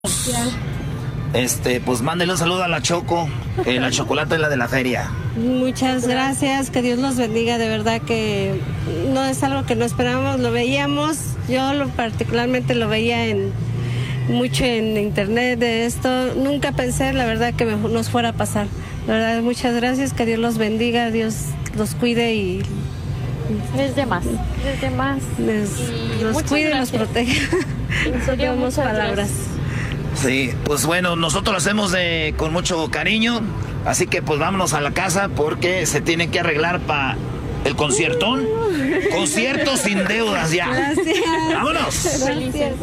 Pues mándele un saludo a la Choco, la chocolate es la de la feria. Muchas gracias, que Dios los bendiga, de verdad que no es algo que no esperábamos, lo veíamos, particularmente lo veía mucho en internet de esto, nunca pensé la verdad que nos fuera a pasar. La verdad, muchas gracias, que Dios los bendiga, Dios los cuide y desde más. Los cuide y los proteja. En serio, muchas palabras. Sí, pues bueno, nosotros lo hacemos con mucho cariño, así que pues vámonos a la casa porque se tiene que arreglar para el conciertón. Concierto sin deudas ya. Gracias. ¡Vámonos! Gracias.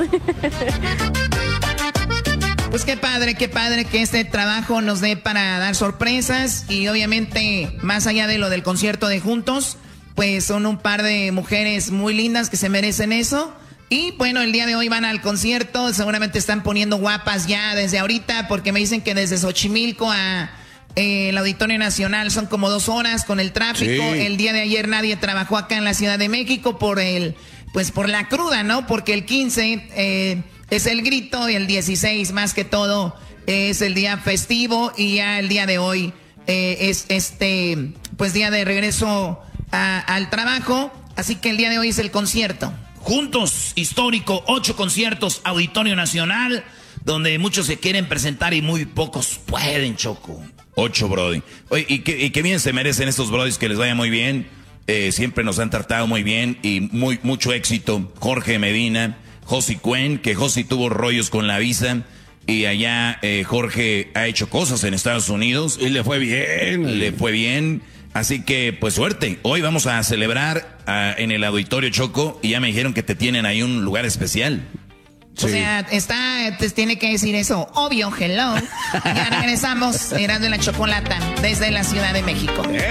Pues qué padre que este trabajo nos dé para dar sorpresas y obviamente más allá de lo del concierto de Juntos, pues son un par de mujeres muy lindas que se merecen eso. Y bueno, el día de hoy van al concierto, seguramente están poniendo guapas ya desde ahorita porque me dicen que desde Xochimilco a el Auditorio Nacional son como 2 horas con el tráfico. Sí. El día de ayer nadie trabajó acá en la Ciudad de México por la cruda, ¿no? Porque el 15 es el grito y el 16 más que todo es el día festivo y ya el día de hoy es pues día de regreso al trabajo, así que el día de hoy es el concierto. Juntos, histórico, 8 conciertos, Auditorio Nacional, donde muchos se quieren presentar y muy pocos pueden, Choco. 8, brody. Oye, y qué bien se merecen estos brodis, que les vaya muy bien. Siempre nos han tratado muy bien y mucho éxito. Jorge Medina, Josi Cuen, que Josi tuvo rollos con la visa. Y allá Jorge ha hecho cosas en Estados Unidos. Y le fue bien. Le fue bien. Así que, pues suerte. Hoy vamos a celebrar en el Auditorio, Choco, y ya me dijeron que te tienen ahí un lugar especial. Sí. O sea, tiene que decir eso. Obvio, hello. Ya regresamos, Erasmo y la Chocolata, desde la Ciudad de México.